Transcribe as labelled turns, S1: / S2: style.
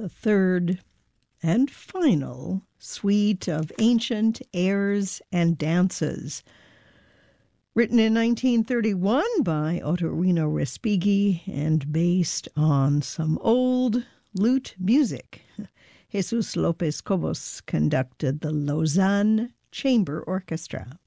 S1: the third and final suite of ancient airs and dances. Written in 1931 by Ottorino Respighi and based on some old lute music. Jesus Lopez Cobos conducted the Lausanne Chamber Orchestra.